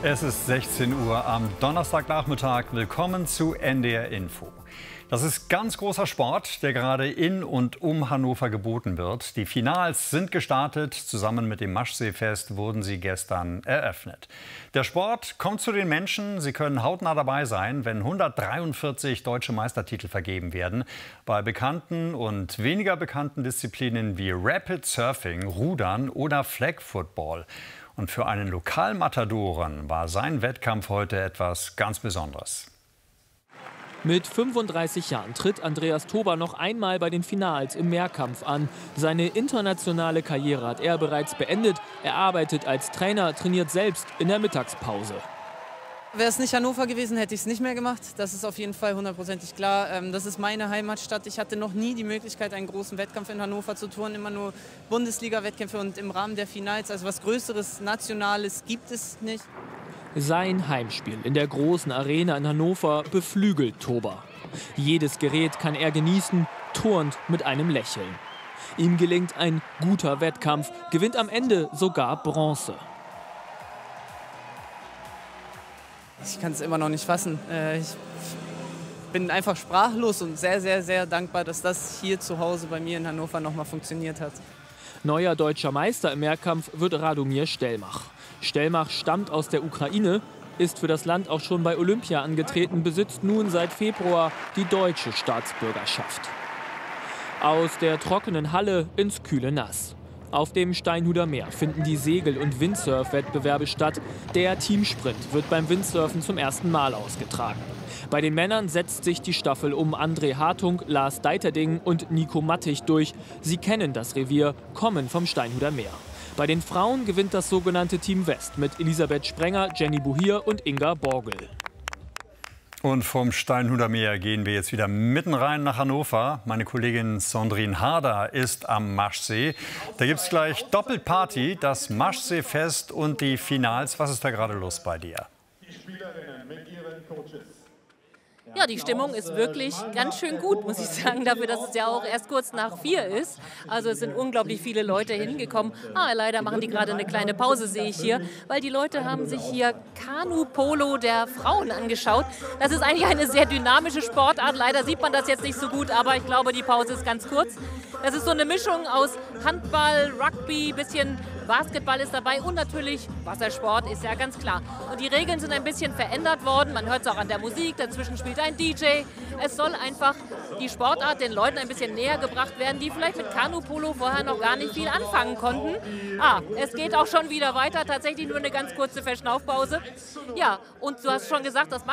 Es ist 16 Uhr am Donnerstagnachmittag. Willkommen zu NDR Info. Das ist ganz großer Sport, der gerade in und um Hannover geboten wird. Die Finals sind gestartet. Zusammen mit dem Maschseefest wurden sie gestern eröffnet. Der Sport kommt zu den Menschen. Sie können hautnah dabei sein, wenn 143 deutsche Meistertitel vergeben werden. Bei bekannten und weniger bekannten Disziplinen wie Rapid Surfing, Rudern oder Flag Football. Und für einen Lokalmatadoren war sein Wettkampf heute etwas ganz Besonderes. Mit 35 Jahren tritt Andreas Tober noch einmal bei den Finals im Mehrkampf an. Seine internationale Karriere hat er bereits beendet. Er arbeitet als Trainer, trainiert selbst in der Mittagspause. Wäre es nicht Hannover gewesen, hätte ich es nicht mehr gemacht. Das ist auf jeden Fall hundertprozentig klar. Das ist meine Heimatstadt. Ich hatte noch nie die Möglichkeit, einen großen Wettkampf in Hannover zu touren. Immer nur Bundesliga-Wettkämpfe und im Rahmen der Finals. Also was Größeres, Nationales gibt es nicht. Sein Heimspiel in der großen Arena in Hannover beflügelt Tober. Jedes Gerät kann er genießen, turnt mit einem Lächeln. Ihm gelingt ein guter Wettkampf, gewinnt am Ende sogar Bronze. Ich kann es immer noch nicht fassen. Ich bin einfach sprachlos und sehr, sehr, sehr dankbar, dass das hier zu Hause bei mir in Hannover noch mal funktioniert hat. Neuer deutscher Meister im Mehrkampf wird Radomir Stelmach. Stelmach stammt aus der Ukraine, ist für das Land auch schon bei Olympia angetreten, besitzt nun seit Februar die deutsche Staatsbürgerschaft. Aus der trockenen Halle ins kühle Nass. Auf dem Steinhuder Meer finden die Segel- und Windsurf-Wettbewerbe statt. Der Teamsprint wird beim Windsurfen zum ersten Mal ausgetragen. Bei den Männern setzt sich die Staffel um André Hartung, Lars Deiterding und Nico Mattig durch. Sie kennen das Revier, kommen vom Steinhuder Meer. Bei den Frauen gewinnt das sogenannte Team West mit Elisabeth Sprenger, Jenny Buhier und Inga Borgel. Und vom Steinhuder Meer gehen wir jetzt wieder mitten rein nach Hannover. Meine Kollegin Sandrine Harder ist am Maschsee. Da gibt es gleich Doppelparty, das Maschseefest und die Finals. Was ist da gerade los bei dir? Die Spielerinnen mit ihren Coaches. Ja, die Stimmung ist wirklich ganz schön gut, muss ich sagen, dafür, dass es ja auch erst kurz nach 4 ist. Also es sind unglaublich viele Leute hingekommen. Leider machen die gerade eine kleine Pause, sehe ich hier, weil die Leute haben sich hier Kanu-Polo der Frauen angeschaut. Das ist eigentlich eine sehr dynamische Sportart. Leider sieht man das jetzt nicht so gut, aber ich glaube, die Pause ist ganz kurz. Das ist so eine Mischung aus Handball, Rugby, bisschen Basketball ist dabei und natürlich Wassersport, ist ja ganz klar. Und die Regeln sind ein bisschen verändert worden. Man hört es auch an der Musik, dazwischen spielt ein DJ. Es soll einfach die Sportart den Leuten ein bisschen näher gebracht werden, die vielleicht mit Kanu-Polo vorher noch gar nicht viel anfangen konnten. Es geht auch schon wieder weiter, tatsächlich nur eine ganz kurze Verschnaufpause. Ja, und du hast schon gesagt, das